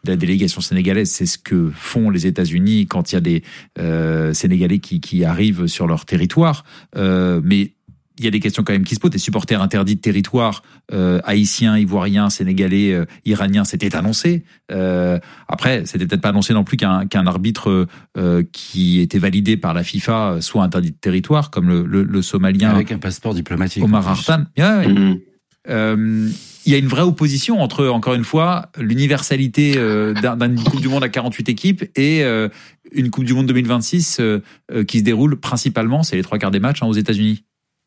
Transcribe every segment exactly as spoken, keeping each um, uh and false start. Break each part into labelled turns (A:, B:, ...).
A: de la délégation sénégalaise. C'est ce que font les États-Unis quand il y a des euh, Sénégalais qui, qui arrivent sur leur territoire. Euh, mais il y a des questions quand même qui se posent. Des supporters interdits de territoire, euh, haïtiens, ivoiriens, sénégalais, euh, iraniens, c'était annoncé. Euh, après, c'était peut-être pas annoncé non plus qu'un, qu'un arbitre euh, qui était validé par la FIFA soit interdit de territoire, comme le, le, le Somalien.
B: Avec un passeport diplomatique.
A: Omar Hartan. Ouais, ouais. Mm-hmm. Euh, il y a une vraie opposition entre, encore une fois, l'universalité euh, d'une Coupe du Monde à quarante-huit équipes et euh, une Coupe du Monde deux mille vingt-six euh, euh, qui se déroule principalement, c'est les trois quarts des matchs, hein, aux États-Unis.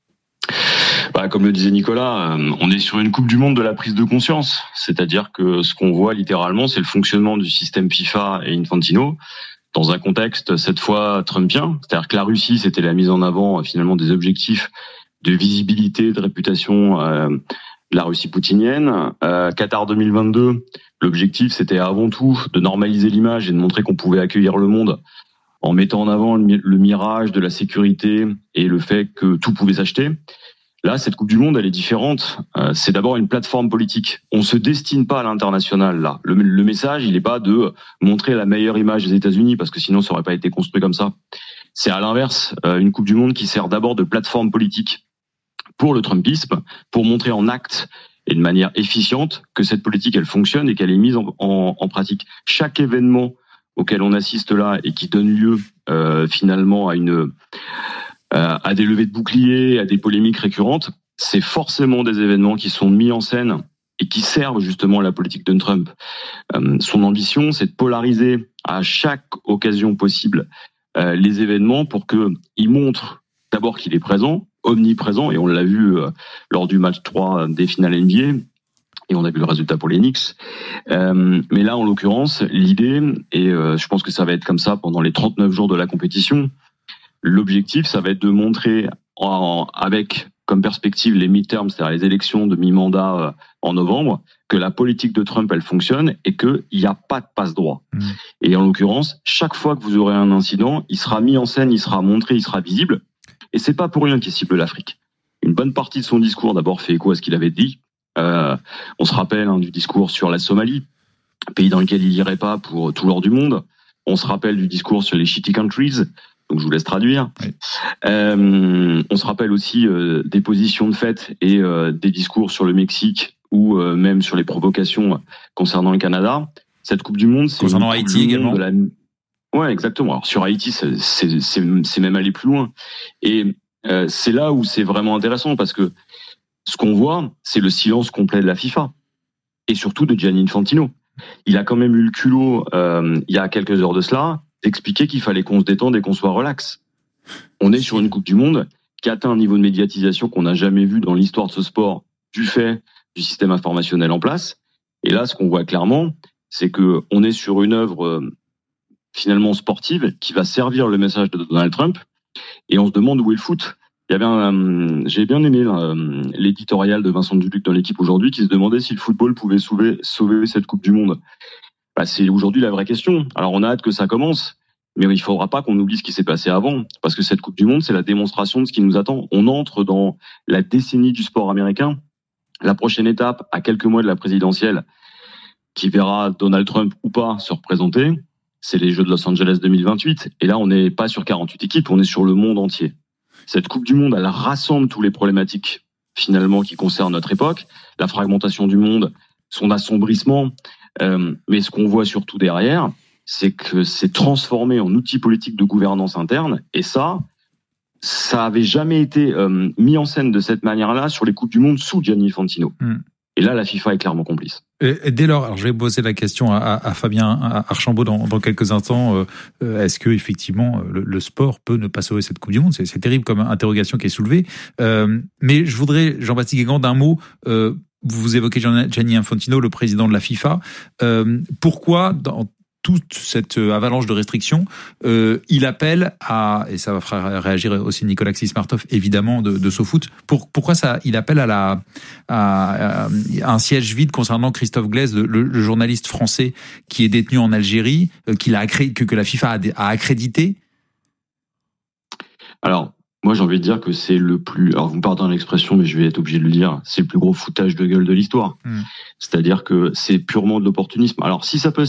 C: Bah, comme le disait Nicolas, euh, on est sur une Coupe du Monde de la prise de conscience. C'est-à-dire que ce qu'on voit littéralement, c'est le fonctionnement du système FIFA et Infantino dans un contexte, cette fois, trumpien. C'est-à-dire que la Russie, c'était la mise en avant, finalement, des objectifs de visibilité, de réputation euh, de la Russie poutinienne. Euh, Qatar deux mille vingt-deux, l'objectif, c'était avant tout de normaliser l'image et de montrer qu'on pouvait accueillir le monde en mettant en avant le mirage de la sécurité et le fait que tout pouvait s'acheter. Là, cette Coupe du Monde, elle est différente. Euh, c'est d'abord une plateforme politique. On se destine pas à l'international, là. Le, le message, il n'est pas de montrer la meilleure image des États-Unis, parce que sinon, ça aurait pas été construit comme ça. C'est à l'inverse, euh, une Coupe du Monde qui sert d'abord de plateforme politique pour le Trumpisme, pour montrer en acte et de manière efficiente que cette politique, elle fonctionne et qu'elle est mise en, en, en pratique. Chaque événement auquel on assiste là et qui donne lieu euh, finalement à une euh, à des levées de boucliers, à des polémiques récurrentes, c'est forcément des événements qui sont mis en scène et qui servent justement à la politique de Trump. Euh, son ambition, c'est de polariser à chaque occasion possible euh, les événements pour que il montre d'abord qu'il est présent, omniprésent, et on l'a vu euh, lors du match trois des finales N B A. Et on a vu le résultat pour les Knicks. Euh, mais là, en l'occurrence, l'idée, et euh, je pense que ça va être comme ça pendant les trente-neuf jours de la compétition, l'objectif, ça va être de montrer, en, avec comme perspective les midterms, c'est-à-dire les élections de mi-mandat euh, en novembre, que la politique de Trump, elle fonctionne et qu'il n'y a pas de passe-droit. Mmh. Et en l'occurrence, chaque fois que vous aurez un incident, il sera mis en scène, il sera montré, il sera visible. Et c'est pas pour rien qu'il cible l'Afrique. Une bonne partie de son discours, d'abord, fait écho à ce qu'il avait dit. Euh, on se rappelle hein, du discours sur la Somalie, pays dans lequel il irait pas pour tout l'or du monde. On se rappelle du discours sur les shitty countries, donc je vous laisse traduire. Oui. Euh, on se rappelle aussi euh, des positions de fait et euh, des discours sur le Mexique ou euh, même sur les provocations concernant le Canada. Cette Coupe du Monde, c'est
A: concernant Haïti également.
C: De la... Ouais, exactement. Alors sur Haïti, c'est, c'est, c'est, c'est même aller plus loin. Et euh, c'est là où c'est vraiment intéressant parce que ce qu'on voit, c'est le silence complet de la FIFA et surtout de Gianni Infantino. Il a quand même eu le culot, euh, il y a quelques heures de cela, d'expliquer qu'il fallait qu'on se détende et qu'on soit relax. On est sur une Coupe du Monde qui atteint un niveau de médiatisation qu'on n'a jamais vu dans l'histoire de ce sport du fait du système informationnel en place. Et là, ce qu'on voit clairement, c'est que on est sur une œuvre euh, finalement sportive qui va servir le message de Donald Trump et on se demande où est le foot. Il y avait un, j'ai bien aimé là, l'éditorial de Vincent Duluc dans l'équipe aujourd'hui qui se demandait si le football pouvait sauver, sauver cette Coupe du Monde. Bah, c'est aujourd'hui la vraie question. Alors on a hâte que ça commence, mais il faudra pas qu'on oublie ce qui s'est passé avant, parce que cette Coupe du Monde, c'est la démonstration de ce qui nous attend. On entre dans la décennie du sport américain. La prochaine étape, à quelques mois de la présidentielle, qui verra Donald Trump ou pas se représenter, c'est les Jeux de Los Angeles deux mille vingt-huit. Et là, on n'est pas sur quarante-huit équipes, on est sur le monde entier. Cette Coupe du Monde, elle rassemble tous les problématiques finalement qui concernent notre époque, la fragmentation du monde, son assombrissement, euh, mais ce qu'on voit surtout derrière, c'est que c'est transformé en outil politique de gouvernance interne, et ça, ça avait jamais été euh, mis en scène de cette manière-là sur les Coupes du Monde sous Gianni Infantino. Mm. Et là, la FIFA est clairement complice.
A: Et dès lors, alors je vais poser la question à, à Fabien Archambault dans, dans quelques instants. Euh, est-ce que effectivement le, le sport peut ne pas sauver cette Coupe du Monde ? C'est, c'est terrible comme interrogation qui est soulevée. Euh, mais je voudrais, Jean-Baptiste Guégan, d'un mot. Euh, vous évoquez Gianni Infantino, le président de la FIFA. Euh, pourquoi dans toute cette avalanche de restrictions, euh, il appelle à, et ça va faire réagir aussi Nicolas Xismartov, évidemment, de, de SoFoot, pour, pourquoi ça, il appelle à, la, à, à un siège vide concernant Christophe Glaise, le, le journaliste français qui est détenu en Algérie, euh, qu'il a accré, que, que la FIFA a, a accrédité?
C: Alors, moi, j'ai envie de dire que c'est le plus, alors vous me pardonnez l'expression, mais je vais être obligé de le dire, c'est le plus gros foutage de gueule de l'histoire. Mmh. C'est-à-dire que c'est purement de l'opportunisme. Alors, si ça peut